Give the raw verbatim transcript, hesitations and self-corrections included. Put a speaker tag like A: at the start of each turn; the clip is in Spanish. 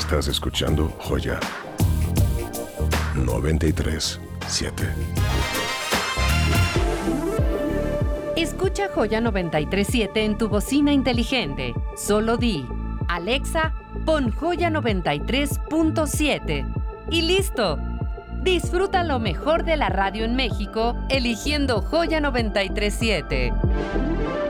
A: Estás escuchando Joya noventa y tres punto siete.
B: Escucha Joya noventa y tres punto siete en tu bocina inteligente. Solo di, Alexa, pon Joya noventa y tres punto siete. Y listo. Disfruta lo mejor de la radio en México eligiendo Joya noventa y tres punto siete.